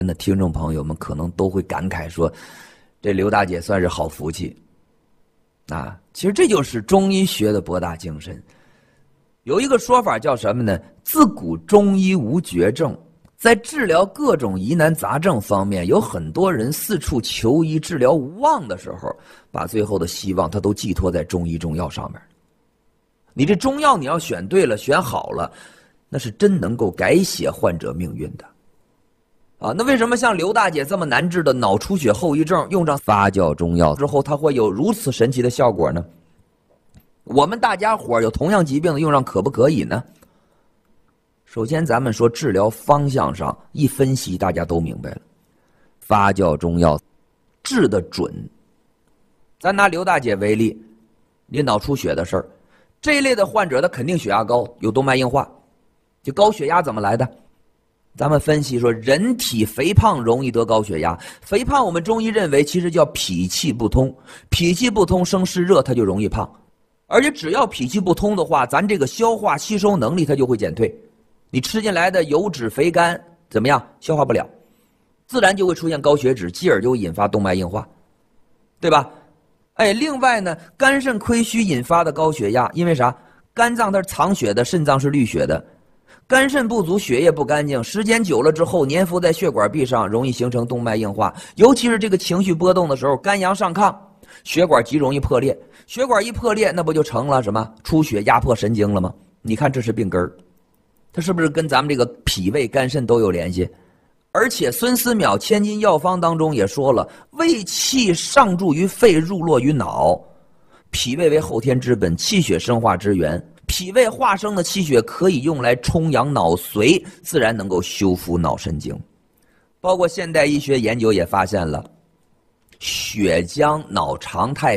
的听众朋友们可能都会感慨说，这刘大姐算是好福气啊！其实这就是中医学的博大精深。有一个说法叫什么呢？自古中医无绝症。在治疗各种疑难杂症方面，有很多人四处求医治疗无望的时候，把最后的希望他都寄托在中医中药上面。你这中药你要选对了，选好了，那是真能够改写患者命运的啊！那为什么像刘大姐这么难治的脑出血后遗症，用上发酵中药之后，它会有如此神奇的效果呢？我们大家伙有同样疾病的用上可不可以呢？首先咱们说治疗方向上一分析，大家都明白了，发酵中药治得准。咱拿刘大姐为例，你脑出血的事儿，这一类的患者他肯定血压高，有动脉硬化。这高血压怎么来的？咱们分析说，人体肥胖容易得高血压。肥胖我们中医认为其实叫脾气不通，脾气不通生湿热，它就容易胖。而且只要脾气不通的话，咱这个消化吸收能力它就会减退。你吃进来的油脂肥甘怎么样？消化不了，自然就会出现高血脂，继而就会引发动脉硬化，对吧？另外呢，肝肾亏虚引发的高血压，因为啥？肝脏它是藏血的，肾脏是滤血的。肝肾不足，血液不干净，时间久了之后粘附在血管壁上，容易形成动脉硬化。尤其是这个情绪波动的时候，肝阳上亢，血管极容易破裂。血管一破裂，那不就成了什么出血压迫神经了吗？你看这是病根儿，它是不是跟咱们这个脾胃肝肾都有联系？而且孙思邈《千金药方》当中也说了，胃气上注于肺，入络于脑。脾胃为后天之本，气血生化之源。脾胃化生的气血可以用来充养脑髓，自然能够修复脑神经。包括现代医学研究也发现了，血浆脑常态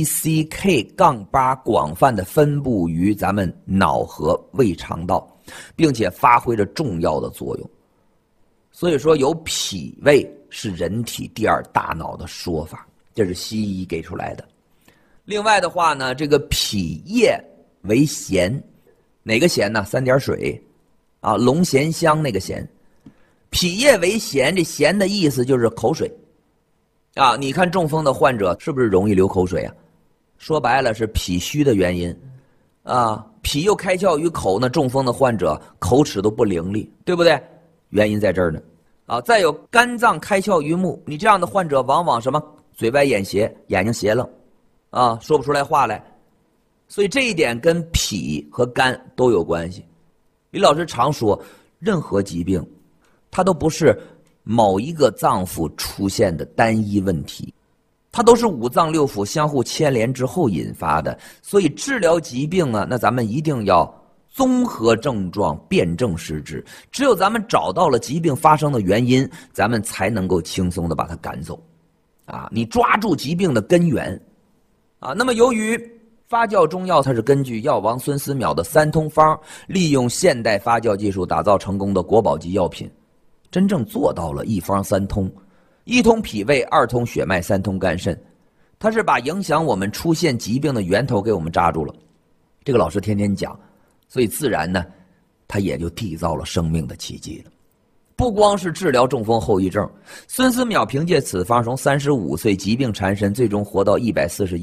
CCK-8 广泛的分布于咱们脑和胃肠道，并且发挥着重要的作用。所以说有脾胃是人体第二大脑的说法，这是西医给出来的。另外的话呢，这个脾液为涎，哪个涎呢？三点水啊，龙涎香那个涎。脾液为涎，这涎的意思就是口水啊。你看中风的患者是不是容易流口水啊？说白了是脾虚的原因啊。脾又开窍于口呢，中风的患者口齿都不伶俐，对不对？原因在这儿呢啊。再有肝脏开窍于目，你这样的患者往往什么嘴歪眼斜，眼睛斜楞啊，说不出来话来。所以这一点跟脾和肝都有关系。李老师常说，任何疾病它都不是某一个脏腑出现的单一问题，它都是五脏六腑相互牵连之后引发的。所以治疗疾病啊，那咱们一定要综合症状，辨证施治。只有咱们找到了疾病发生的原因，咱们才能够轻松的把它赶走啊！你抓住疾病的根源啊。那么由于发酵中药它是根据药王孙思邈的三通方，利用现代发酵技术打造成功的国宝级药品，真正做到了一方三通，一通脾胃，二通血脉，三通肝肾。它是把影响我们出现疾病的源头给我们扎住了。这个老师天天讲，所以自然呢，他也就缔造了生命的奇迹了。不光是治疗中风后遗症，孙思邈凭借此方从35岁疾病缠身，最终活到141